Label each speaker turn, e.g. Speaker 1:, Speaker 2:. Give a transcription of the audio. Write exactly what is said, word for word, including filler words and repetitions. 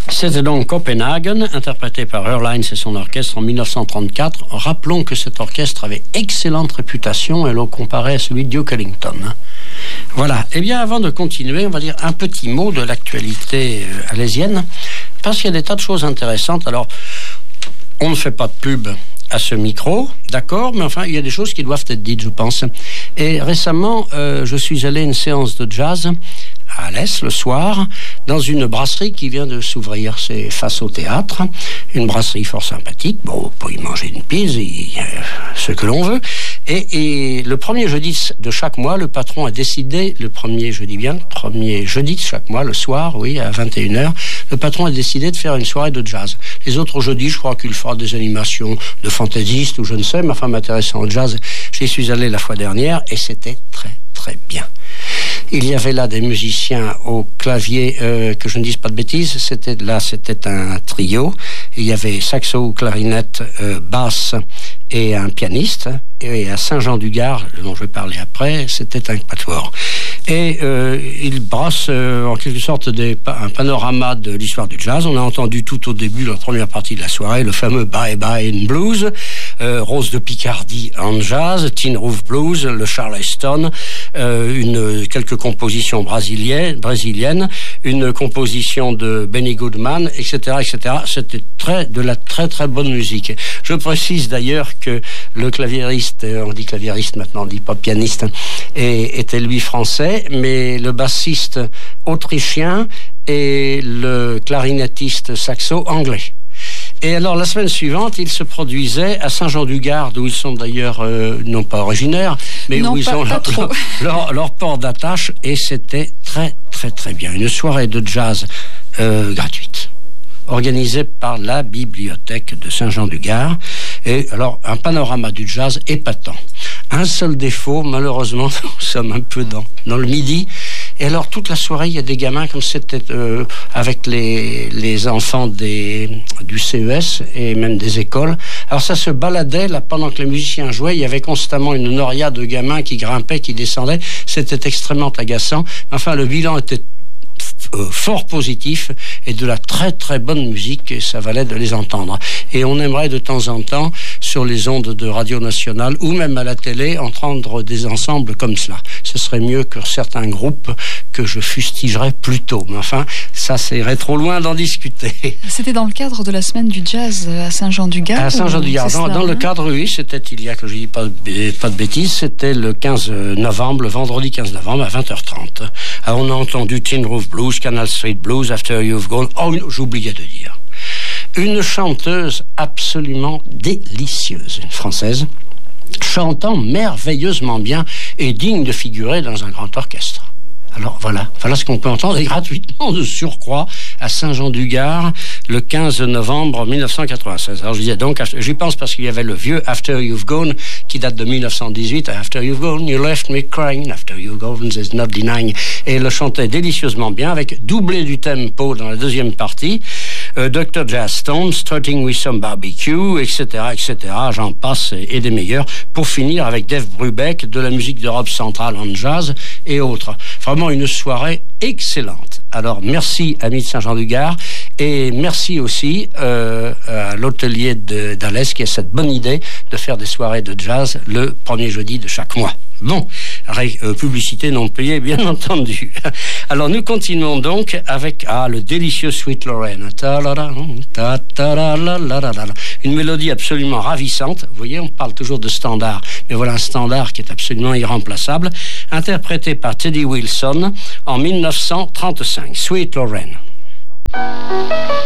Speaker 1: C'était donc Copenhagen, interprété par Earlines et son orchestre en dix-neuf cent trente-quatre. Rappelons que cet orchestre avait excellente réputation et l'on comparait à celui de Duke Ellington. Voilà. Eh bien, avant de continuer, on va dire un petit mot de l'actualité euh, alésienne, parce qu'il y a des tas de choses intéressantes. Alors, on ne fait pas de pub à ce micro, d'accord, mais enfin, il y a des choses qui doivent être dites, je pense. Et récemment, euh, je suis allé à une séance de jazz à Alès, le soir, dans une brasserie qui vient de s'ouvrir. C'est face au théâtre, une brasserie fort sympathique. Bon, on peut y manger une pizza, euh, ce que l'on veut. Et, et le premier jeudi de chaque mois, le patron a décidé, le premier, je dis bien, le premier jeudi de chaque mois, le soir, oui, à vingt et une heures, le patron a décidé de faire une soirée de jazz. Les autres jeudis, je crois qu'il fera des animations de fantaisistes ou je ne sais, mais enfin, m'intéressant au jazz, j'y suis allé la fois dernière et c'était très, très bien. Il y avait là des musiciens au clavier, euh, que je ne dise pas de bêtises, c'était là, c'était un trio. Il y avait saxo, clarinette, euh, basse et un pianiste. Et à Saint-Jean-du-Gard, dont je vais parler après, c'était un quatuor. Et euh, il brasse euh, en quelque sorte des, un panorama de l'histoire du jazz. On a entendu tout au début, la première partie de la soirée, le fameux Bye Bye in Blues, euh, Rose de Picardie en jazz, Tin Roof Blues, le Charleston, euh, une, quelques compositions brésiliennes, brésiliennes, une composition de Benny Goodman, et cetera, et cetera. C'était très, de la très très bonne musique. Je précise d'ailleurs que le claviériste, on dit claviériste maintenant, on dit pas pianiste, et, était lui français, mais le bassiste autrichien et le clarinettiste saxo anglais. Et alors, la semaine suivante, ils se produisaient à Saint-Jean-du-Gard, où ils sont d'ailleurs, euh, non pas originaires, mais non, où ils ont leur, leur, leur, leur port d'attache, et c'était très, très, très bien. Une soirée de jazz euh, gratuite, organisée par la bibliothèque de Saint-Jean-du-Gard. Et alors, un panorama du jazz épatant. Un seul défaut, malheureusement, nous sommes un peu dans, dans le midi. Et alors, toute la soirée, il y a des gamins, comme c'était euh, avec les, les enfants des, du C E S et même des écoles. Alors, ça se baladait, là, pendant que les musiciens jouaient, il y avait constamment une noria de gamins qui grimpaient, qui descendaient. C'était extrêmement agaçant. Enfin, le bilan était Euh, fort positif et de la très très bonne musique, et ça valait de les entendre. Et on aimerait de temps en temps, sur les ondes de Radio Nationale ou même à la télé, entendre des ensembles comme cela. Ce serait mieux que certains groupes que je fustigerais plus tôt. Mais enfin, ça, ça irait trop loin d'en discuter. C'était dans le cadre de la semaine du jazz à Saint-Jean-du-Gard. À Saint-Jean-du-Gard. Dans, cela, dans hein? le cadre, oui, c'était il y a, que je dis pas, pas de bêtises, c'était le quinze novembre, le vendredi quinze novembre à vingt heures trente. Alors, on a entendu Tin Roof Blues, Canal Street Blues, After You've Gone. Oh, j'oubliais de dire. Une chanteuse absolument délicieuse, une française, chantant merveilleusement bien et digne de figurer dans un grand orchestre. Alors voilà, voilà ce qu'on peut entendre, et gratuitement de surcroît à Saint-Jean-du-Gard le quinze novembre mille neuf cent quatre-vingt-seize. Alors je disais donc, j'y pense parce qu'il y avait le vieux After You've Gone qui date de mille neuf cent dix-huit. After you've gone, you left me crying. After you've gone, there's no denying. Et il le chantait délicieusement bien avec doublé du tempo dans la deuxième partie. Euh, docteur Jazz Stone, Strutting with some barbecue, et cetera, et cetera. J'en passe et, et des meilleurs. Pour finir avec Dave Brubeck, de la musique d'Europe centrale en jazz et autres. Vraiment une soirée excellente. Alors merci amis de Saint-Jean-du-Gard, et merci aussi euh, à l'hôtelier de, d'Alès qui a cette bonne idée de faire des soirées de jazz le premier jeudi de chaque mois. Bon, ré, euh, publicité non payée, bien entendu. Alors nous continuons donc avec ah, le délicieux Sweet Lorraine. Une mélodie absolument ravissante. Vous voyez, on parle toujours de standard, mais voilà un standard qui est absolument irremplaçable, interprété par Teddy Wilson en mille neuf cent trente-cinq. Sweet Lorraine.